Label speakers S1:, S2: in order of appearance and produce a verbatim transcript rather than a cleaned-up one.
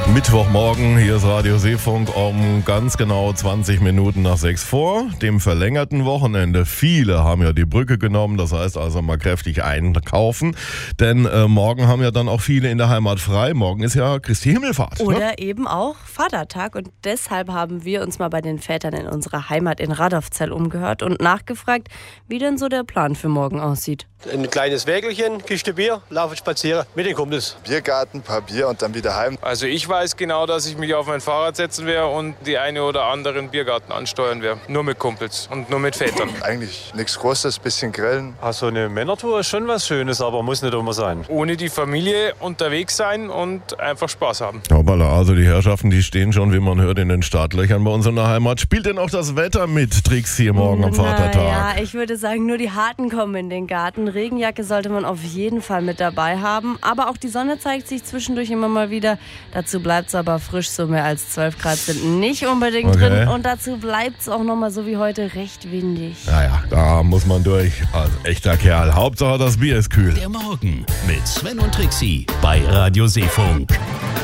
S1: Mittwochmorgen, hier ist Radio Seefunk um ganz genau zwanzig Minuten nach sechs vor dem verlängerten Wochenende. Viele haben ja die Brücke genommen, das heißt also mal kräftig einkaufen, denn äh, morgen haben ja dann auch viele in der Heimat frei. Morgen ist ja Christi Himmelfahrt.
S2: Oder
S1: ne?
S2: eben auch Vatertag, und deshalb haben wir uns mal bei den Vätern in unserer Heimat in Radolfzell umgehört und nachgefragt, wie denn so der Plan für morgen aussieht.
S3: Ein kleines Wägelchen, Kiste Bier, laufe spazieren mit den Kumpels.
S4: Biergarten, paar Bier und dann wieder heim.
S5: Also ich weiß genau, dass ich mich auf mein Fahrrad setzen werde und die eine oder anderen Biergarten ansteuern werde. Nur mit Kumpels und nur mit Vätern.
S4: Eigentlich nichts Großes, bisschen grillen.
S6: Ach, so eine Männertour ist schon was Schönes, aber muss nicht immer sein.
S5: Ohne die Familie unterwegs sein und einfach Spaß haben.
S1: Hoppala, also die Herrschaften, die stehen schon, wie man hört, in den Startlöchern bei uns in der Heimat. Spielt denn auch das Wetter mit, Tricks, hier morgen am Vatertag?
S2: Ja, ich würde sagen, nur die Harten kommen in den Garten. Regenjacke sollte man auf jeden Fall mit dabei haben. Aber auch die Sonne zeigt sich zwischendurch immer mal wieder. Dazu bleibt es aber frisch, so mehr als zwölf Grad sind nicht unbedingt
S1: Okay.
S2: drin. Und dazu bleibt es auch nochmal so wie heute recht windig.
S1: Naja, da muss man durch. Also echter Kerl. Hauptsache das Bier ist kühl.
S7: Der Morgen mit Sven und Trixie bei Radio Seefunk.